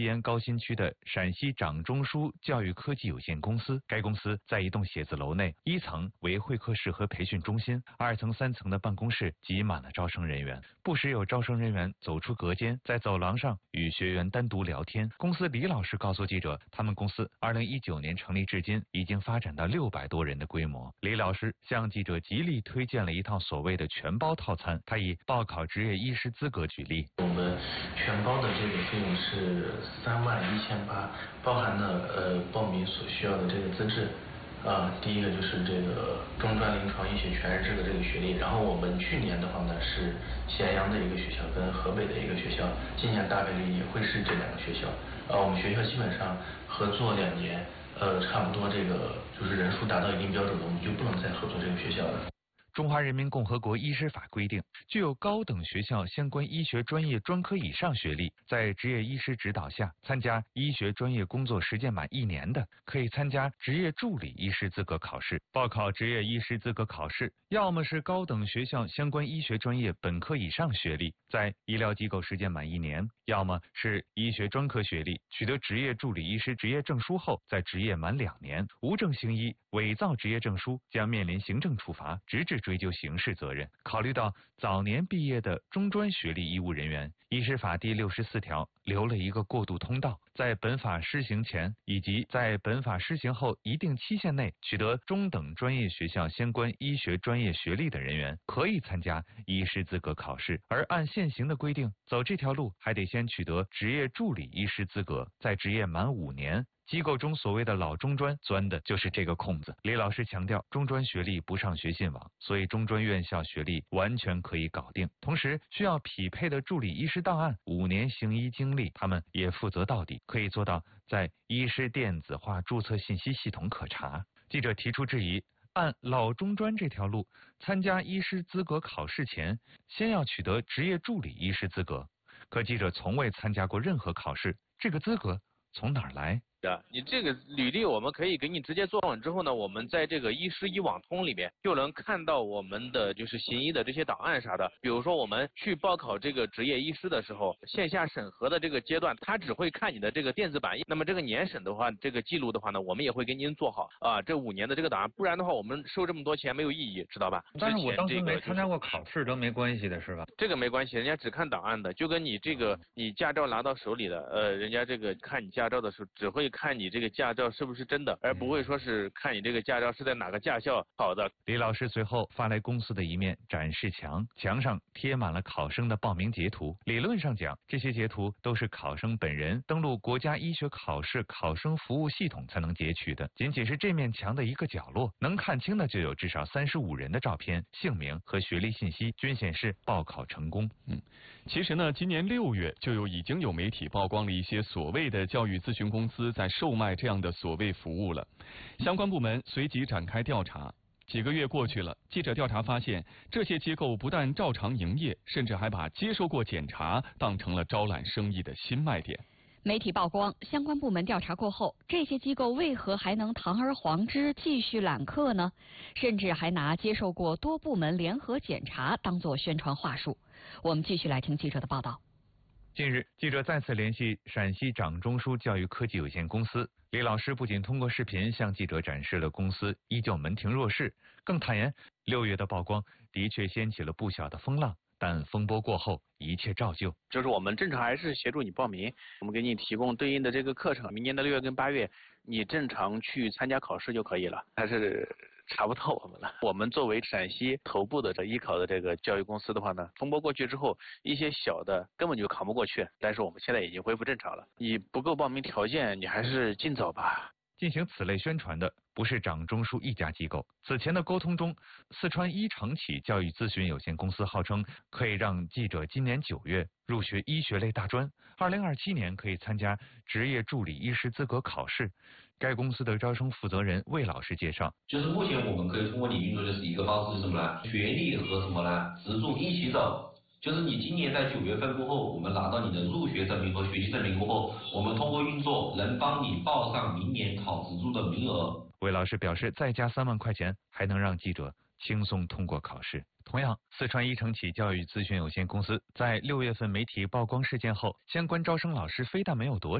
西安高新区的陕西掌中枢教育科技有限公司。该公司在一栋写字楼内，1层为会客室和培训中心，2层、3层的办公室挤满了招生人员。不时有招生人员走出隔间，在走廊上与学员单独聊天。公司李老师告诉记者，他们公司2019年成立至今，已经发展到600多人的规模。李老师向记者极力推荐了一套所谓的全包套餐，他以报考执业医师资格举例。 我们全包的这个费用是31800，包含了报名所需要的这个资质。第一个就是这个中专临床医学全日制的这个学历，然后我们去年的话呢是咸阳的一个学校跟河北的一个学校，今年大概率也会是这2个学校。我们学校基本上合作2年，差不多这个就是人数达到一定标准了，我们就不能再合作这个学校了。 中华人民共和国医师法规定，具有高等学校相关医学专业专科以上学历，在执业医师指导下参加医学专业工作实践满1年的，可以参加执业助理医师资格考试。报考执业医师资格考试，要么是高等学校相关医学专业本科以上学历，在医疗机构实践满1年，要么是医学专科学历，取得执业助理医师执业证书后，在执业满2年，无证行医、伪造执业证书将面临行政处罚，直至追究刑事责任。考虑到早年毕业的中专学历医务人员，医师法第64条留了一个过渡通道，在本法施行前以及在本法施行后一定期限内取得中等专业学校相关医学专业学历的人员，可以参加医师资格考试。而按现行的规定，走这条路还得先取得执业助理医师资格，在执业满5年。机构中所谓的老中专钻的就是这个空子。李老师强调，中专学历不上学信网，所以中专院校学历完全可以搞定。同时需要匹配的助理医师档案、5年行医经历，他们也负责到底，可以做到在医师电子化注册信息系统可查。记者提出质疑，按老中专这条路，参加医师资格考试前，先要取得执业助理医师资格。可记者从未参加过任何考试，这个资格从哪儿来？ 你这个履历我们可以给你直接做完之后呢，我们在这个医师医网通里面就能看到我们的就是行医的这些档案啥的。比如说我们去报考这个执业医师的时候，线下审核的这个阶段，他只会看你的这个电子版。那么这个年审的话，这个记录的话呢，我们也会给您做好这5年的这个档案，不然的话我们收这么多钱没有意义，知道吧？ 但是我当时没参加过考试都没关系的是吧？ 这个没关系，人家只看档案的，就跟你这个你驾照拿到手里的，人家这个看你驾照的时候只会看你这个驾照是不是真的，而不会说是看你这个驾照是在哪个驾校考的。 李老师随后发来公司的一面展示墙，墙上贴满了考生的报名截图。理论上讲，这些截图都是考生本人登录国家医学考试考生服务系统才能截取的。仅仅是这面墙的一个角落，能看清的就有至少35人的照片、姓名和学历信息，均显示报考成功。 其实呢，今年6月已经有媒体曝光了一些所谓的教育咨询公司在售卖这样的所谓服务了，相关部门随即展开调查。几个月过去了，记者调查发现，这些机构不但照常营业，甚至还把接受过检查当成了招揽生意的新卖点。 媒体曝光，相关部门调查过后，这些机构为何还能堂而皇之继续揽客呢？甚至还拿接受过多部门联合检查当作宣传话术。我们继续来听记者的报道。 近日，记者再次联系陕西掌中枢教育科技有限公司，李老师不仅通过视频向记者展示了公司依旧门庭若市，更坦言6月的曝光的确掀起了不小的风浪，但风波过后一切照旧。 就是我们正常还是协助你报名，我们给你提供对应的这个课程，明年的6月跟8月你正常去参加考试就可以了。但是查不到我们了。我们作为陕西头部的医考的这个教育公司的话呢，风波过去之后，一些小的根本就扛不过去，但是我们现在已经恢复正常了。你不够报名条件，你还是尽早吧。 进行此类宣传的不是掌中枢一家机构。此前的沟通中，四川一城启教育咨询有限公司号称可以让记者今年9月入学医学类大专，2027年可以参加执业助理医师资格考试。该公司的招生负责人魏老师介绍， 就是目前我们可以通过你运作的是一个方式是什么呢？学历和什么呢？职重一起走。就是你今年在9月份过后，我们拿到你的入学证明和学习证明过后，我们通过运作能帮你报上明年考职助的名额。 魏老师表示，再加3万块钱还能让记者轻松通过考试。同样，四川一城启教育咨询有限公司在6月份媒体曝光事件后，相关招生老师非但没有躲